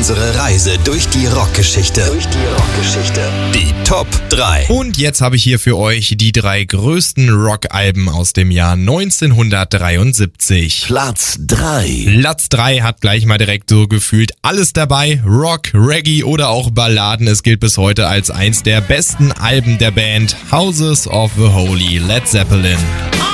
unsere Reise durch die Rockgeschichte. Die Top 3. Und jetzt habe ich hier für euch die 3 größten Rockalben aus dem Jahr 1973. Platz 3. Platz 3 hat gleich mal direkt so gefühlt alles dabei. Rock, Reggae oder auch Balladen. Es gilt bis heute als eins der besten Alben der Band Houses of the Holy, Led Zeppelin.